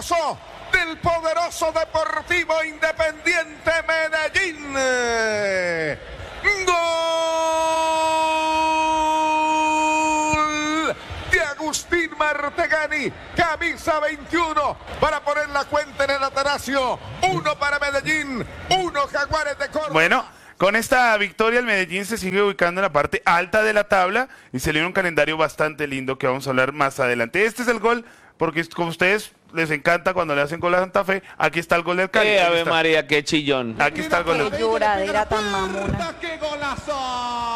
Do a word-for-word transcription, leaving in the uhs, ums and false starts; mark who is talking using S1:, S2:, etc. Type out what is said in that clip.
S1: poderoso, del poderoso Deportivo Independiente Medellín. ¡Gol de Agustín Martegani! Camisa veintiuno para poner la cuenta en el Atanasio. Uno para Medellín, uno Jaguares de Córdoba.
S2: Bueno, con esta victoria el Medellín se sigue ubicando en la parte alta de la tabla y se le dio un calendario bastante lindo que vamos a hablar más adelante. Este es el gol, porque como ustedes les encanta cuando le hacen gol a Santa Fe, aquí está el gol del Cali.
S3: Eh, Ave María, qué chillón.
S2: Aquí está el gol del
S4: Qué lloradera tan mamona.
S1: ¡Qué golazo!